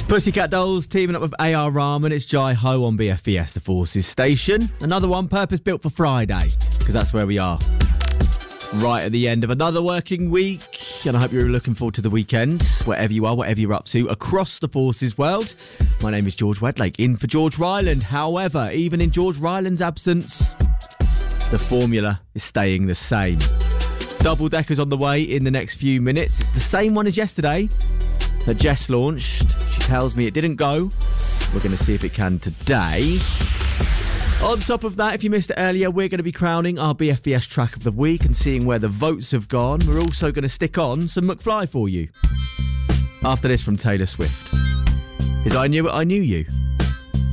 Pussycat Dolls teaming up with A.R. Rahman. It's Jai Ho on BFBS, the Forces station. Another one purpose-built for Friday, because that's where we are. Right at the end of another working week, and I hope you're looking forward to the weekend, wherever you are, whatever you're up to, across the Forces world. My name is George Wedlake, in for George Ryland. However, even in George Ryland's absence, the formula is staying the same. Double-deckers on the way in the next few minutes. It's the same one as yesterday that Jess launched. She tells me it didn't go. We're going to see if it can today. On top of that, if you missed it earlier, we're going to be crowning our BFBS track of the week and seeing where the votes have gone. We're also going to stick on some McFly for you. After this from Taylor Swift is I Knew It, I Knew You.